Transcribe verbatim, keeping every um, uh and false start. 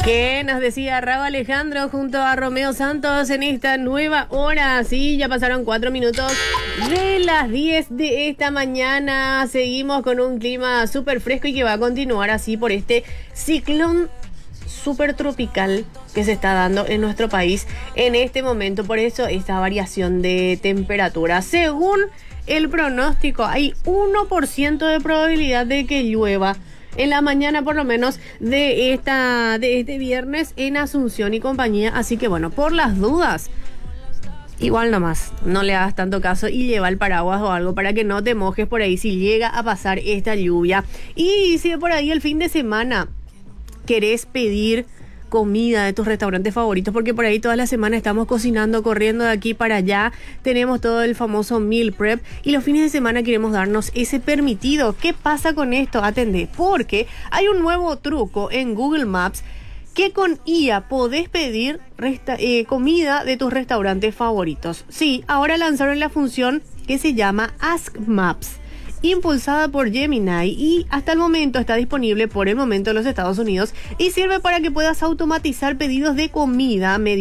¿Qué nos decía Raúl Alejandro junto a Romeo Santos en esta nueva hora? Sí, ya pasaron cuatro minutos de las diez de esta mañana. Seguimos con un clima súper fresco y que va a continuar así por este ciclón súper tropical que se está dando en nuestro país en este momento. Por eso esta variación de temperatura. Según el pronóstico, hay uno por ciento de probabilidad de que llueva en la mañana, por lo menos, de esta de este viernes en Asunción y compañía. Así que bueno, por las dudas, igual nomás, no le hagas tanto caso y lleva el paraguas o algo para que no te mojes por ahí si llega a pasar esta lluvia. Y si por ahí el fin de semana querés pedir comida de tus restaurantes favoritos, porque por ahí toda la semana estamos cocinando, corriendo de aquí para allá, tenemos todo el famoso meal prep y los fines de semana queremos darnos ese permitido. ¿Qué pasa con esto? Atendé, porque hay un nuevo truco en Google Maps que con I A podés pedir resta- eh, comida de tus restaurantes favoritos. Sí, ahora lanzaron la función que se llama Ask Maps, impulsada por Gemini, y hasta el momento está disponible por el momento en los Estados Unidos y sirve para que puedas automatizar pedidos de comida mediante